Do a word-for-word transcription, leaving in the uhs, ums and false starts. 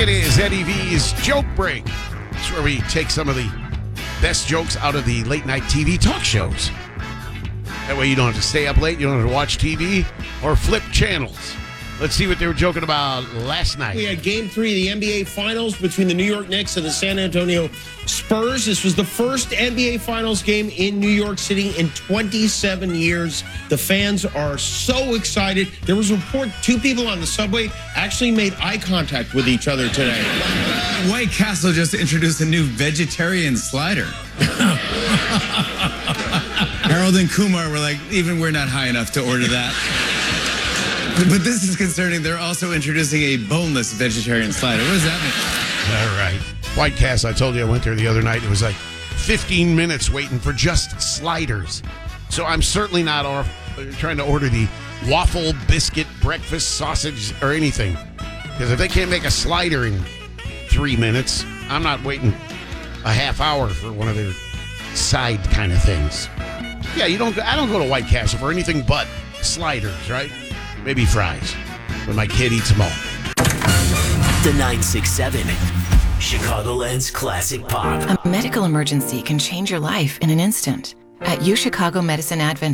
It is Eddie V's Joke Break. It's where we take some of the best jokes out of the late night T V talk shows. That way you don't have to stay up late, you don't have to watch T V or flip channels. Let's see what they were joking about last night. We had game three of the N B A Finals between the New York Knicks and the San Antonio Spurs. This was the first N B A Finals game in New York City in twenty-seven years. The fans are so excited. There was a report two people on the subway actually made eye contact with each other today. White Castle just introduced a new vegetarian slider. Harold and Kumar were like, even we're not high enough to order that. But this is concerning. They're also introducing a boneless vegetarian slider. What does that mean? All right. White Castle, I told you I went there the other night. It was like fifteen minutes waiting for just sliders. So I'm certainly not off, uh, trying to order the waffle, biscuit, breakfast, sausage, or anything. Because if they can't make a slider in three minutes, I'm not waiting a half hour for one of their side kind of things. Yeah, you don't. I don't go to White Castle for anything but sliders, right? Maybe fries, but my kid eats them all. The nine six seven, Chicagoland's classic pop. A medical emergency can change your life in an instant. At U Chicago Medicine Advent